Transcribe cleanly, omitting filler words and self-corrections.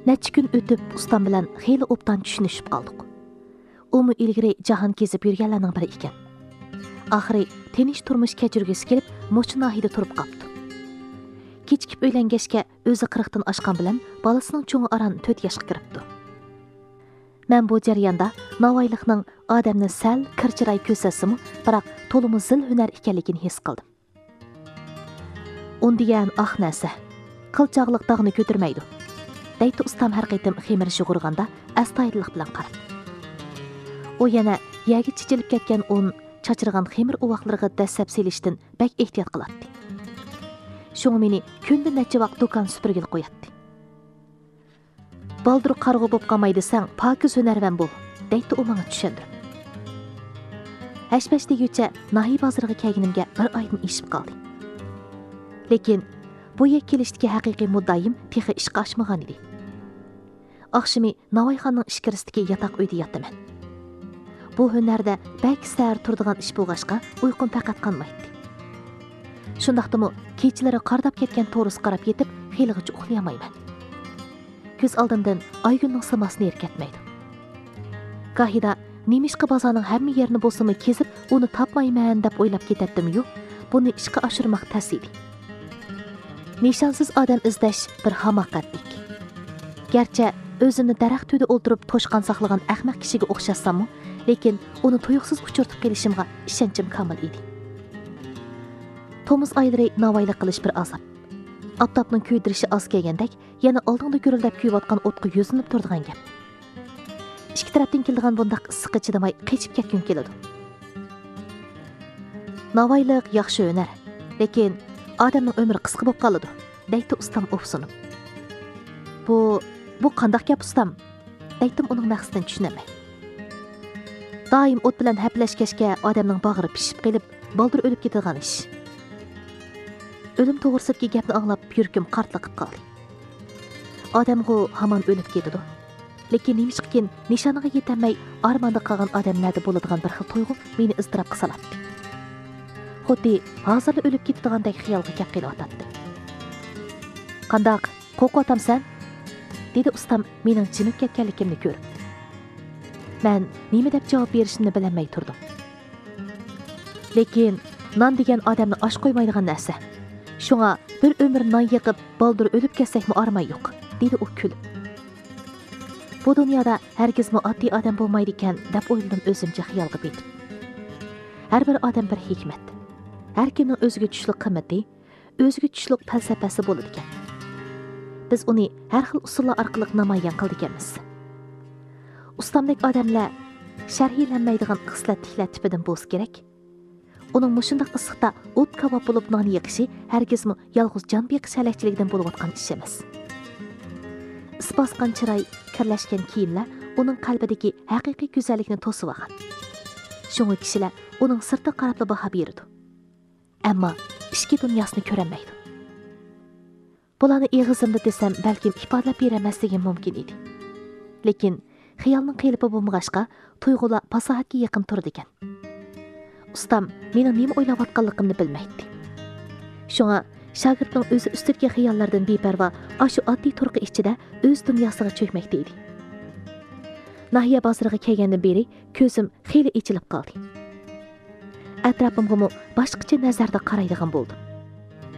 Neçə gün ötüb ustam bilan xeyli obdan tushunishib qoldik. Umu ilgari jahon kezib yurganlarning biri ekan. Oxiri tinish turmush kechirgisi kelib, mo'shu nahiyda turib qopdi. Kechikib o'ylangashga o'zi 40 dan oshgan bilan bolasining cho'ngi aran 4 yoshga kiribdi. Men bu jarayonda Navoiylikning odamni sal kirchiray ko'rsasimi, biroq to'limi zil hunar ekanligini his qildim. Un degan narsa qilchoqliq dog'ni ko'tarmaydi. Deydi ustam har qaytim xemir shug'urganda astoydillik bilan qarab. U yana yagi chichilib ketgan un, chachirgan xemir uvoqlariga dasab selishdan bak ehtiyot qiladi. Şoňa meni kunda necha vaqt do'kon supurgil qo'yatdi. Baldur qarg'u bo'p qolmay desang, pokiz hunarvan bo'l, deydi u menga tushundirib. Hashpash deguncha nahiy bozoriga kelganimga bir oydan ishib qoldi. Lekin bu yak kelishdagi haqiqiy muddaim texi ishqa oshmagan edi. Oqshimi Navoiyxonning ishkirisidagi yotoq uyda yotaman. Bu hunarda bak sar turadigan ish bo'lg'ashqa uyqum faqat qolmaydi. Shundaqdimi kechalari qardab ketgan to'ris qarab yetib, xeylig'icha uxlayolmayman. Ko'z oldimdan oygunning samasini erkatmaydi. Gohida nemishqa bozorning hamma yerini bo'lsa-mu kezib, uni topmayman deb o'ylab ketatdim-yu, buni ishga oshirmoq tas edi. Nishonsiz odam izlash bir hamoqatlik. Garchi o'zimni daraxt tüyida o'ltirib to'shqan saqlagan ahmoq kishiga o'xshasam-mu, lekin uni tuyuqsiz uchirtib kelishimga ishonchim komil edi. Tomuz aylari Navoiylik qilish bir azob. Aftobning kuydirishi oz kelgandek, yana oldinda gurildab kuyayotgan o'tqa yo'zinib turadigan gap. Ikki tarafdan keladigan bundaq issiqqa chidamay qechib ketgun keladi. Navoiylik yaxshi hunar, lekin odamning umri qisqa bo'lib qoladi, deydi ustam o'fsunib. Bu qanday gap ustam? Deydim uning maqsadini tushunamay. Doim o't bilan haplashkashga odamning bag'ri pishib qelib, baldur o'lib ketadigan ish. Ölüm to'g'risidagi gapni anglab yurkim qartliqib qoldi. Odamgu hamon o'lib ketadi. Lekin nemishqikin nishoniga yetamay armonda qolgan odamlarda bo'ladigan bir xil tuyg'u meni iztirobga soladi. Xuddi hozirda o'lib ketadiganday xiyolga kelib qelyotdi. Qandoq qo'rqotamsan? Dedi ustam mening jimib ketganligimni ko'rib. Men nima deb javob berishimni bilmay turdim. Lekin non degan odamni osh qo'ymaydigan narsa. Şoňa bir ömür nan yıqıp baldur ölüp ketsekmi armay yo'q, dedi u kulib. Bu dunyoda herkesmi oddiy odam bo'lmaydi ekan deb o'yladim o'zimcha xiyol qilib etib. Har bir odam bir hikmat. Har kimning o'ziga tushlik qimmati, o'ziga tushlik falsafasi bo'ladi ekan. Biz uni har xil usullar orqali namoyon qildik emas. Ustamdek odamlar sharhlanmaydigan xislatliklar tipidan bo'lsa kerak. Onun mushundaq issiqda o't kavob bo'lib non yiqishi hargizmi yolg'iz jon beqish halakchiligidan bo'lib o'tgan ish emas. Isbosgan chiroy, kirlashgan kiyimlar uning qalbidagi haqiqiy go'zallikni to'sib olgan. Shunga kishilar uning sirti qarab baho berdi. Ammo ichki dunyosini ko'rolmaydi. Bularni eg'izimda desam, balkim ifodalab beramasligim mumkin edi. Lekin xiyolning qiyilib bo'lmag'ashqa tuyg'ular fasohatga yaqin turdi ekan. Ustam mening nima o'ylayotganligimni bilmaydi. Shunga shogirdning o'zi ustidagi xiyollardan beparvo shu oddiy turqi ichida o'z dunyosiga cho'kmoqda edi. Nahiya bozoriga kelgandan beri ko'zim xeyli ichilib qoldi. Atrofimga boshqacha nazarda qaraydigan bo'ldim.